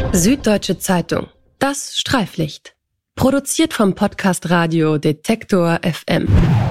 Süddeutsche Zeitung. Das Streiflicht. Produziert vom Podcast Radio Detektor FM.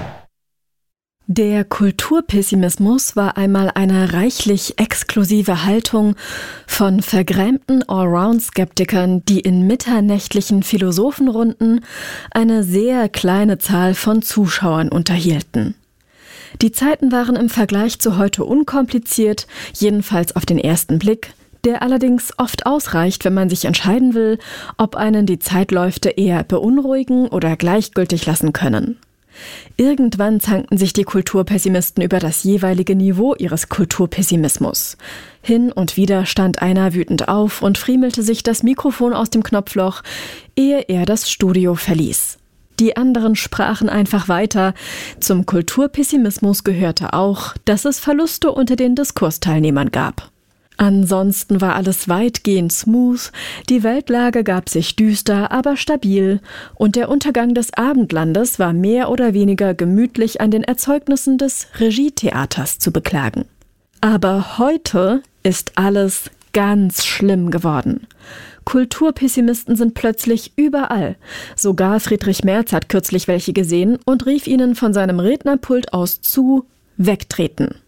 Der Kulturpessimismus war einmal eine reichlich exklusive Haltung von vergrämten Allround-Skeptikern, die in mitternächtlichen Philosophenrunden eine sehr kleine Zahl von Zuschauern unterhielten. Die Zeiten waren im Vergleich zu heute unkompliziert, jedenfalls auf den ersten Blick, der allerdings oft ausreicht, wenn man sich entscheiden will, ob einen die Zeitläufte eher beunruhigen oder gleichgültig lassen können. Irgendwann zankten sich die Kulturpessimisten über das jeweilige Niveau ihres Kulturpessimismus. Hin und wieder stand einer wütend auf und friemelte sich das Mikrofon aus dem Knopfloch, ehe er das Studio verließ. Die anderen sprachen einfach weiter. Zum Kulturpessimismus gehörte auch, dass es Verluste unter den Diskursteilnehmern gab. Ansonsten war alles weitgehend smooth, die Weltlage gab sich düster, aber stabil und der Untergang des Abendlandes war mehr oder weniger gemütlich an den Erzeugnissen des Regietheaters zu beklagen. Aber heute ist alles ganz schlimm geworden. Kulturpessimisten sind plötzlich überall. Sogar Friedrich Merz hat kürzlich welche gesehen und rief ihnen von seinem Rednerpult aus zu: Wegtreten.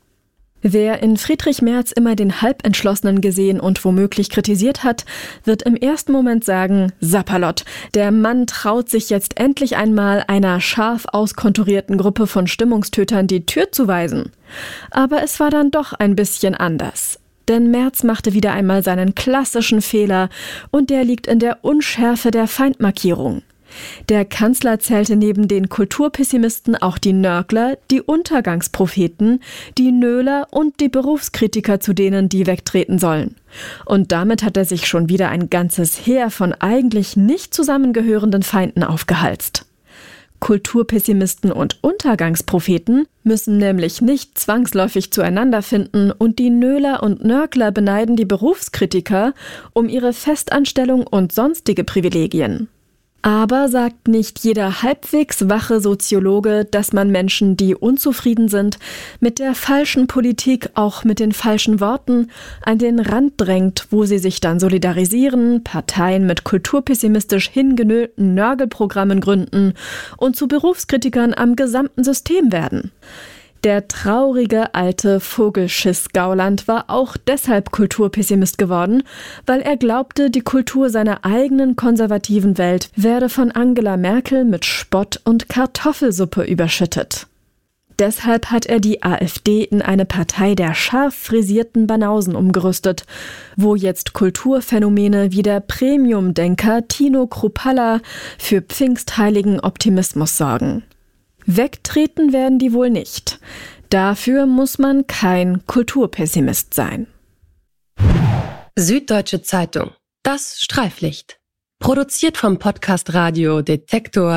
Wer in Friedrich Merz immer den Halbentschlossenen gesehen und womöglich kritisiert hat, wird im ersten Moment sagen: Sapperlot, der Mann traut sich jetzt endlich einmal einer scharf auskonturierten Gruppe von Stimmungstötern die Tür zu weisen. Aber es war dann doch ein bisschen anders. Denn Merz machte wieder einmal seinen klassischen Fehler und der liegt in der Unschärfe der Feindmarkierung. Der Kanzler zählte neben den Kulturpessimisten auch die Nörgler, die Untergangspropheten, die Nöler und die Berufskritiker zu denen, die wegtreten sollen. Und damit hat er sich schon wieder ein ganzes Heer von eigentlich nicht zusammengehörenden Feinden aufgehalst. Kulturpessimisten und Untergangspropheten müssen nämlich nicht zwangsläufig zueinander finden und die Nöler und Nörgler beneiden die Berufskritiker um ihre Festanstellung und sonstige Privilegien. Aber sagt nicht jeder halbwegs wache Soziologe, dass man Menschen, die unzufrieden sind, mit der falschen Politik, auch mit den falschen Worten, an den Rand drängt, wo sie sich dann solidarisieren, Parteien mit kulturpessimistisch hingenöten Nörgelprogrammen gründen und zu Berufskritikern am gesamten System werden? Der traurige alte Vogelschiss Gauland war auch deshalb Kulturpessimist geworden, weil er glaubte, die Kultur seiner eigenen konservativen Welt werde von Angela Merkel mit Spott und Kartoffelsuppe überschüttet. Deshalb hat er die AfD in eine Partei der scharf frisierten Banausen umgerüstet, wo jetzt Kulturphänomene wie der Premium-Denker Tino Kruppalla für pfingstheiligen Optimismus sorgen. Wegtreten werden die wohl nicht. Dafür muss man kein Kulturpessimist sein. Süddeutsche Zeitung. Das Streiflicht. Produziert vom Podcast Radio Detektor